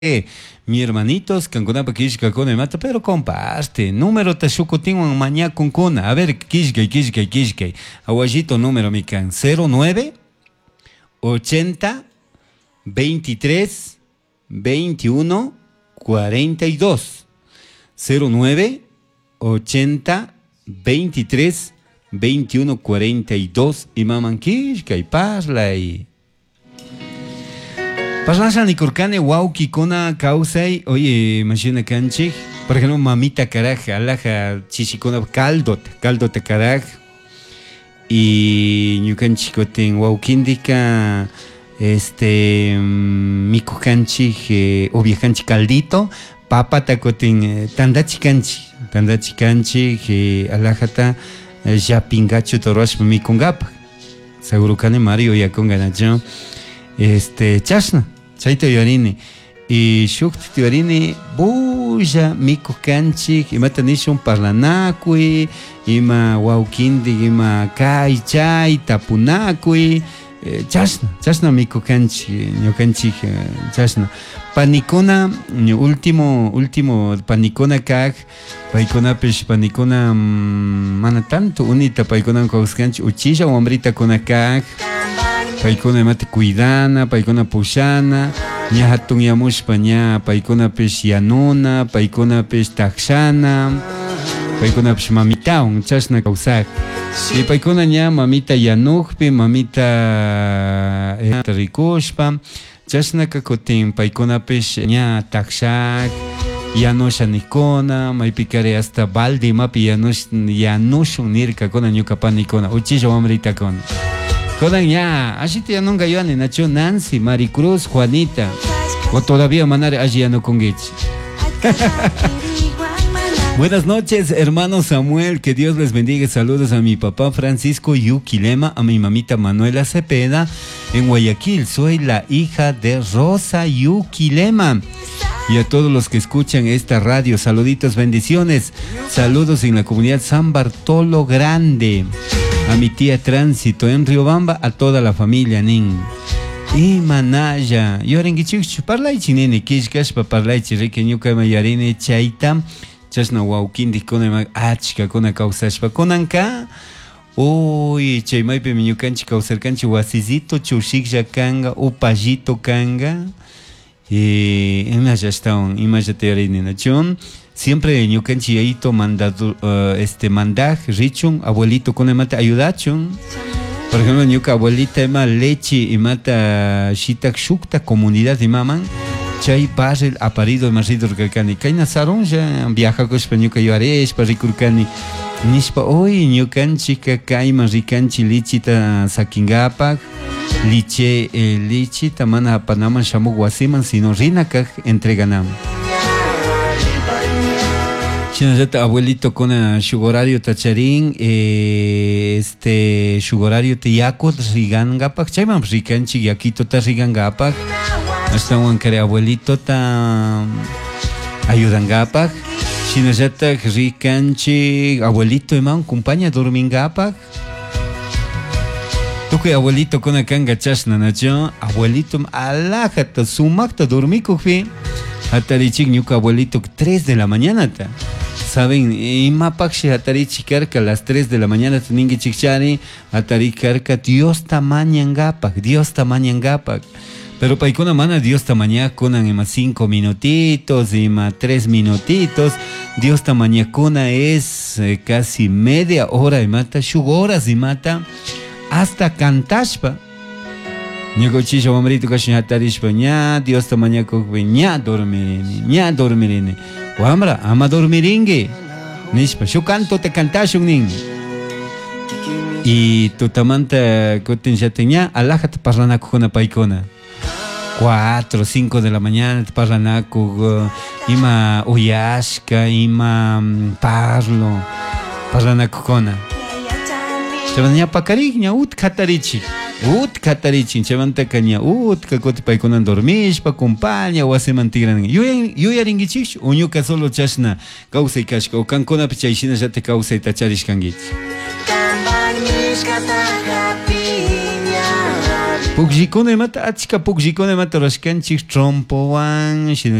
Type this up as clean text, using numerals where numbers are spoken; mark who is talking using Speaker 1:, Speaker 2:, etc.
Speaker 1: Mi hermanitos, canconapa kishka kone mata, pero comparte. Número tashukotinwan maña con cona. A ver, kishkay. Aguayito número mi can. 09 80 23 21 42. 09 80 23 21 42. Y maman kishkay parlay. Paslanza ni corcane wauki kona causay, oye, machina canchi, por ejemplo, mamita caraj, alaja chichikona caldo te caraj, y ñucanchi coten waukindica, mico canchi, obviejanchi caldito, papata coten tandachi canchi, alajata, ya pingacho torosh mi congap, seguro cane Mario ya con ganacho. Chasna, chaito yorini y shukti yorini buja miko kanchi ima tanishun parlanakui ima waukindi ima kai chai tapunakui chasna miko kanchi ñukanchi chasna panikona último panikona kag paikona pesh panikona mana tanto unita paikona kauskanchi uchilla hombrita kona kag paikona mate cuidana, paikona pushana, ña hatun yamushpa ña paikona pesh yanuna, paikona pesh takshana, paikona pesh mamitaun, chasna kausak. Y paikona ña mamita yanukpi, mamita rikushpa, chasna kakotin paikona pesh ña takshak, yanusha nikona, maipikare hasta baldi mapi yanushun nirka kona ñukapa nikona, uchilla wamrita kona. Jodan ya, así te ya nunca yo ni Nacho, Nancy, Maricruz, Juanita. O todavía manare allí ya no con Gitch. Buenas noches, hermano Samuel, que Dios les bendiga. Saludos a mi papá Francisco Yuquilema, a mi mamita Manuela Cepeda en Guayaquil. Soy la hija de Rosa Yuquilema. Y a todos los que escuchan esta radio, saluditos, bendiciones. Saludos en la comunidad San Bartolo Grande. A mi tía Tránsito en Riobamba, a toda la familia Nin. Y Manaya, yorengichuk parlaichi nene kishkashpa parlaichi reke ñuka mayarine chaita chasna waukindi kona achka kona kausashpa konanka. Uy, chaymaypi ñukanchi kausarkanchi wasizito chushiklla kanga upallito kanga. Imaya teorine nachon. Siempre ñukanchi yaito mandado mandaj richun abuelito con mata ayudachun. Por ejemplo, ñuka abuelita ema leche y mata shitak shukta comunidad de maman. Chay barrel aparido marido kalkani. Kaina sarun ya viaja con ñuka yuaresh para rikurkani. Nishpa hoy ñukanchi kakaima rikanchi lichita sakingapak. Liche lichita mana panaman shamu wasiman sino rinakak entreganam. Abuelito con sugorario tacharín, sugorario te yaco rigan gapak, chayman ricanchi yaquito ta rigan gapak, hasta un care abuelito ta ayudan gapak, chinazata ricanchi abuelito eman compañía dormin gapak. Tú que abuelito con a kanga chasna nacho, abuelito alajata sumakta dormico fi, hasta dichik ñuka abuelito 3 de la mañana ta. Saben, imapakshi atari chikarka a las 3 de la mañana teningi chichari, atari karka Dios tamañan gapak. Pero paikona mana Dios tamaña konan ima 5 minutitos, ima 3 minutitos. Dios tamaña kona es casi media hora y mata, horas y mata, hasta cantashpa. Ñuko chicho mamrito kashi hatarishpa ña, Dios tamaña kokwe ña dormirini. Wamra, ama dormiringe. Nishpa, yo canto te cantashun nin. Y tu tamanta kotin yateña, alájate parlanaku kona paikona. 4, 5 de la mañana te parlanaku, ima uyashka, ima parlo, parlanaku kona. Chavanya pakarigña ut katarichi. Chavanta caña kakoti paikonan dormishpa, compañía o hace mantigran. Yo yaringichich, uñuka solo chasna, causa y kashka, o cancona pichaishina ya te causa y tacharish kangich. Pukllikunamanta achka pukllikunamanta rurashkanchik trompowan